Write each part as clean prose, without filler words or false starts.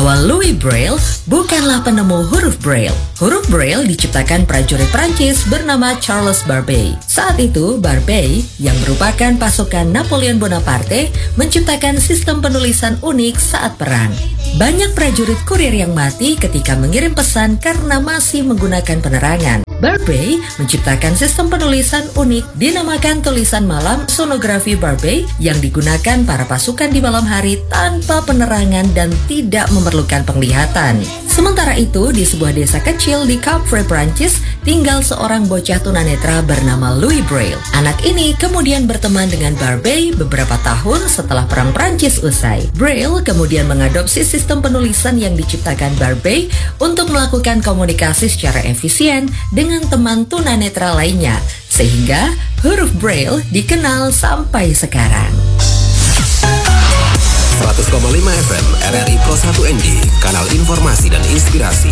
bahwa Louis Braille bukanlah penemu huruf Braille. Huruf Braille diciptakan prajurit Prancis bernama Charles Barbey. Saat itu, Barbey, yang merupakan pasukan Napoleon Bonaparte, menciptakan sistem penulisan unik saat perang. Banyak prajurit kurir yang mati ketika mengirim pesan karena masih menggunakan penerangan. Barbey menciptakan sistem penulisan unik dinamakan tulisan malam sonografi Barbey yang digunakan para pasukan di malam hari tanpa penerangan dan tidak memerlukan penglihatan. Sementara itu, di sebuah desa kecil di Capre, Prancis, tinggal seorang bocah tunanetra bernama Louis Braille. Anak ini kemudian berteman dengan Barbey beberapa tahun setelah Perang Prancis usai. Braille kemudian mengadopsi sistem penulisan yang diciptakan Barbey untuk melakukan komunikasi secara efisien dengan teman tunanetra lainnya, sehingga huruf Braille dikenal sampai sekarang. 100,5 FM RRI Pro 1 ND, kanal informasi dan inspirasi.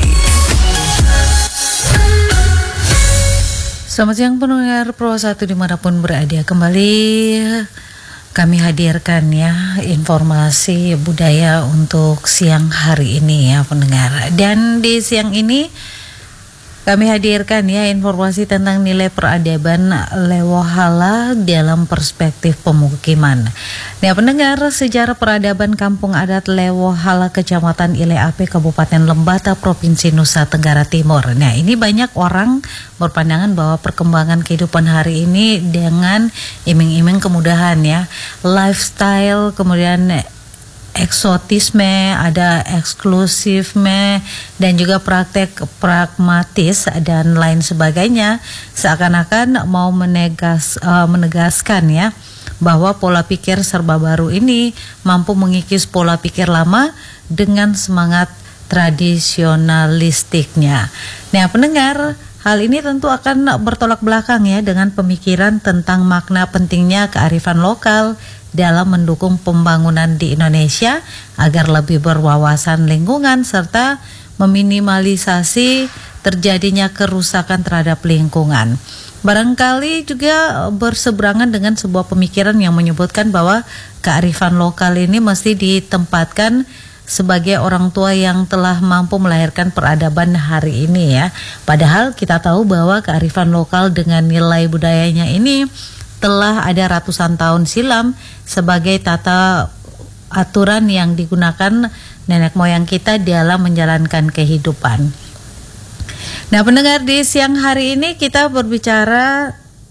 Selamat siang pendengar Pro 1 dimanapun berada. Kembali kami hadirkan ya informasi budaya untuk siang hari ini ya pendengar. Dan di siang ini kami hadirkan ya informasi tentang nilai peradaban Lewohala dalam perspektif pemukiman. Nah pendengar, sejarah peradaban kampung adat Lewohala Kecamatan Ile Ape Kabupaten Lembata Provinsi Nusa Tenggara Timur. Nah ini banyak orang berpandangan bahwa perkembangan kehidupan hari ini dengan iming-iming kemudahan ya, lifestyle, kemudian eksotisme, ada eksklusifme, dan juga praktek pragmatis dan lain sebagainya, seakan-akan mau menegaskan ya bahwa pola pikir serba baru ini mampu mengikis pola pikir lama dengan semangat tradisionalistiknya. Nah pendengar, hal ini tentu akan bertolak belakang ya dengan pemikiran tentang makna pentingnya kearifan lokal dalam mendukung pembangunan di Indonesia agar lebih berwawasan lingkungan serta meminimalisasi terjadinya kerusakan terhadap lingkungan. Barangkali juga berseberangan dengan sebuah pemikiran yang menyebutkan bahwa kearifan lokal ini mesti ditempatkan sebagai orang tua yang telah mampu melahirkan peradaban hari ini ya. Padahal kita tahu bahwa kearifan lokal dengan nilai budayanya ini telah ada ratusan tahun silam sebagai tata aturan yang digunakan nenek moyang kita dalam menjalankan kehidupan. Nah pendengar, di siang hari ini kita berbicara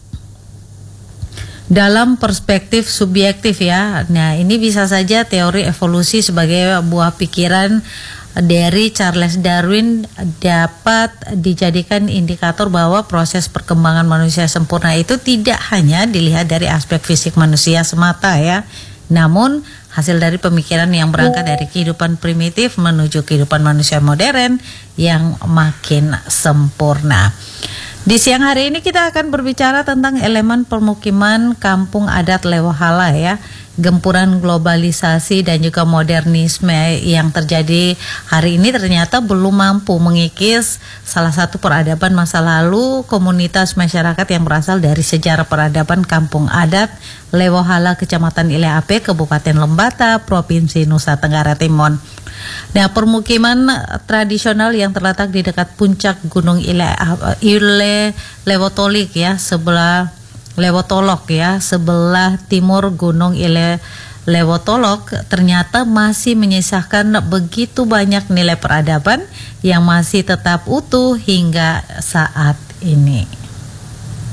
dalam perspektif subjektif ya. Nah ini bisa saja teori evolusi sebagai buah pikiran dari Charles Darwin dapat dijadikan indikator bahwa proses perkembangan manusia sempurna itu tidak hanya dilihat dari aspek fisik manusia semata ya, namun hasil dari pemikiran yang berangkat dari kehidupan primitif menuju kehidupan manusia modern yang makin sempurna. Di siang hari ini kita akan berbicara tentang elemen permukiman kampung adat Lewohala ya. Gempuran globalisasi dan juga modernisme yang terjadi hari ini ternyata belum mampu mengikis salah satu peradaban masa lalu komunitas masyarakat yang berasal dari sejarah peradaban kampung adat Lewohala Kecamatan Ile Ape Kabupaten Lembata Provinsi Nusa Tenggara Timur. Nah, permukiman tradisional yang terletak di dekat puncak Gunung Ile Lewotolik ya, sebelah Lewotolok ya, sebelah timur Gunung Ile Lewotolok ternyata masih menyisakan begitu banyak nilai peradaban yang masih tetap utuh hingga saat ini.